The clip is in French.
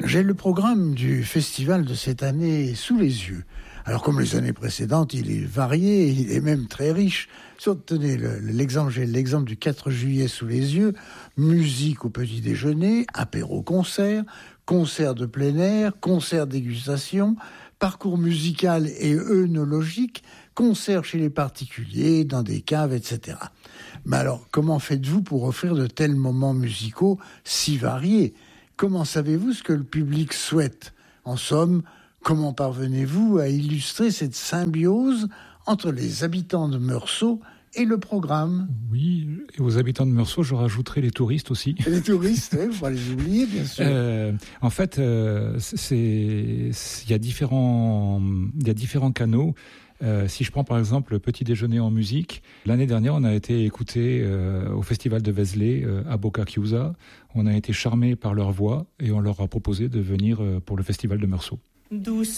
J'ai le programme du festival de cette année sous les yeux. Alors, comme les années précédentes, il est varié, il est même très riche. Tenez j'ai l'exemple du 4 juillet sous les yeux. Musique au petit déjeuner, apéro-concert, concert de plein air, concert dégustation, parcours musical et œnologique, concert chez les particuliers, dans des caves, etc. Mais alors, comment faites-vous pour offrir de tels moments musicaux si variés ? Comment savez-vous ce que le public souhaite ? En somme, comment parvenez-vous à illustrer cette symbiose entre les habitants de Meursault et le programme ? Oui, et aux habitants de Meursault, je rajouterai les touristes aussi. Et les touristes, il ne faut pas les oublier, bien sûr. En fait, il y a différents canaux. Si je prends par exemple le petit déjeuner en musique, l'année dernière on a été écouté au festival de Vézelay à Boca Chiusa. On a été charmés par leur voix et on leur a proposé de venir pour le festival de Meursault.